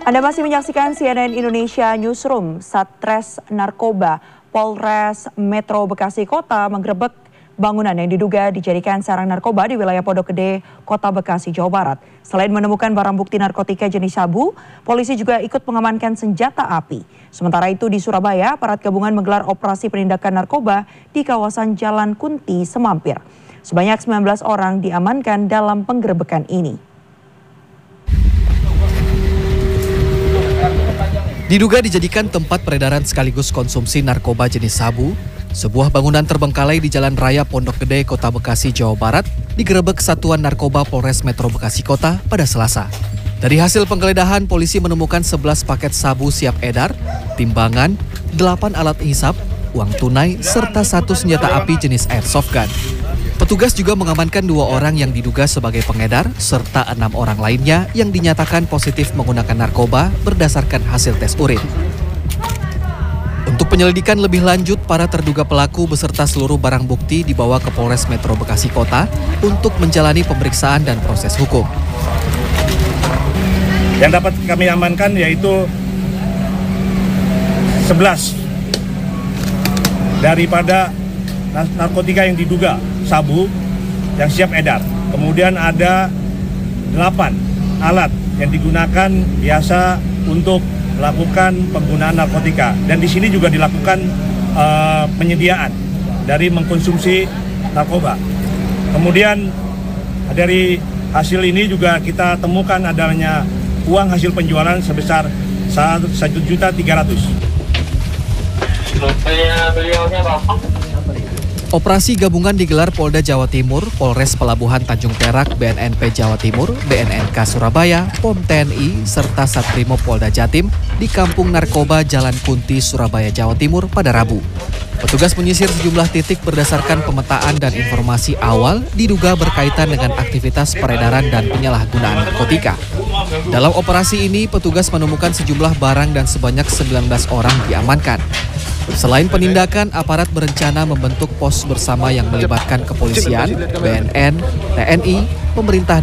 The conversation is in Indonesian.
Anda masih menyaksikan CNN Indonesia Newsroom. Satres Narkoba Polres Metro Bekasi Kota menggerebek bangunan yang diduga dijadikan sarang narkoba di wilayah Pondok Gede, Kota Bekasi, Jawa Barat. Selain menemukan barang bukti narkotika jenis sabu, polisi juga ikut mengamankan senjata api. Sementara itu di Surabaya, aparat gabungan menggelar operasi penindakan narkoba di kawasan Jalan Kunti, Semampir. Sebanyak 19 orang diamankan dalam penggerebekan ini. Diduga dijadikan tempat peredaran sekaligus konsumsi narkoba jenis sabu, sebuah bangunan terbengkalai di Jalan Raya Pondok Gede, Kota Bekasi, Jawa Barat, digerebek Satuan Narkoba Polres Metro Bekasi Kota pada Selasa. Dari hasil penggeledahan, polisi menemukan 11 paket sabu siap edar, timbangan, 8 alat hisap, uang tunai, serta 1 senjata api jenis airsoft gun. Petugas juga mengamankan 2 orang yang diduga sebagai pengedar, serta 6 orang lainnya yang dinyatakan positif menggunakan narkoba berdasarkan hasil tes urin. Untuk penyelidikan lebih lanjut, para terduga pelaku beserta seluruh barang bukti dibawa ke Polres Metro Bekasi Kota untuk menjalani pemeriksaan dan proses hukum. Yang dapat kami amankan yaitu 11 daripada narkotika yang diduga sabu yang siap edar. Kemudian ada 8 alat yang digunakan biasa untuk melakukan penggunaan narkotika. Dan di sini juga dilakukan penyediaan dari mengkonsumsi narkoba. Kemudian dari hasil ini juga kita temukan adanya uang hasil penjualan sebesar 1.300.000. Operasi gabungan digelar Polda Jawa Timur, Polres Pelabuhan Tanjung Perak, BNNP Jawa Timur, BNNK Surabaya, POM TNI, serta Satrimo Polda Jatim di Kampung Narkoba Jalan Kunti, Surabaya, Jawa Timur pada Rabu. Petugas menyisir sejumlah titik berdasarkan pemetaan dan informasi awal diduga berkaitan dengan aktivitas peredaran dan penyalahgunaan narkotika. Dalam operasi ini, petugas menemukan sejumlah barang dan sebanyak 19 orang diamankan. Selain penindakan, aparat berencana membentuk pos bersama yang melibatkan kepolisian, BNN, TNI, pemerintah